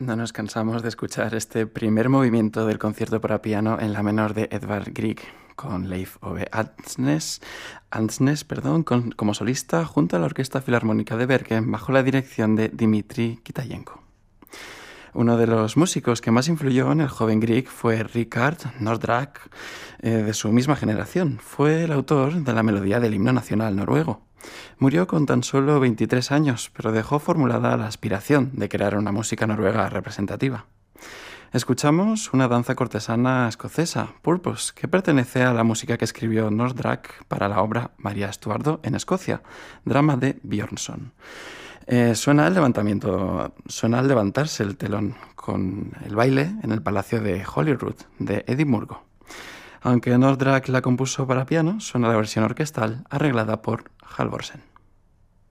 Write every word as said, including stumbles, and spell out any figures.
No nos cansamos de escuchar este primer movimiento del concierto para piano en la menor de Edvard Grieg, con Leif Ove Andsnes, Andsnes perdón, con, como solista junto a la Orquesta Filarmónica de Bergen bajo la dirección de Dmitri Kitayenko. Uno de los músicos que más influyó en el joven Grieg fue Rikard Nordraak, eh, de su misma generación. Fue el autor de la melodía del himno nacional noruego. Murió con tan solo veintitrés años, pero dejó formulada la aspiración de crear una música noruega representativa. Escuchamos una danza cortesana escocesa, Purpose, que pertenece a la música que escribió Nordraak para la obra María Estuardo en Escocia, drama de Björnson. Eh, suena el levantamiento, suena al levantarse el telón con el baile en el Palacio de Holyrood de Edimburgo. Aunque Nordraak la compuso para piano, suena la versión orquestal arreglada por Halvorsen.